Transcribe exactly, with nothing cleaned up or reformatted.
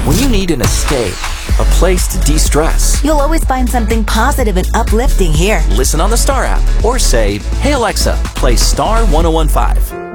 When you need an escape, a place to de-stress, You'll always find something positive and uplifting here. listen on the Star app or say, "Hey Alexa, play Star one oh one five."